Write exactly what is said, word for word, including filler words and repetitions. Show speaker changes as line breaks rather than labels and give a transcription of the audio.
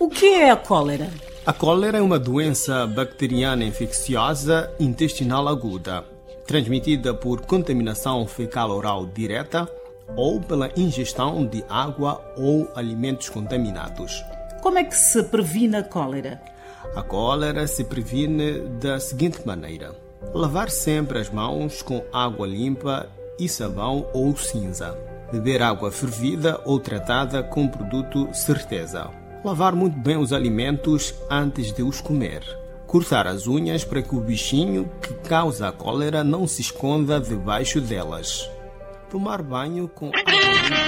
O que é a cólera?
A cólera é uma doença bacteriana infecciosa intestinal aguda, transmitida por contaminação fecal-oral direta ou pela ingestão de água ou alimentos contaminados.
Como é que se previne a cólera?
A cólera se previne da seguinte maneira: lavar sempre as mãos com água limpa e sabão ou cinza. Beber água fervida ou tratada com produto Certeza. Lavar muito bem os alimentos antes de os comer. Cortar as unhas para que o bichinho que causa a cólera não se esconda debaixo delas. Tomar banho com água limpa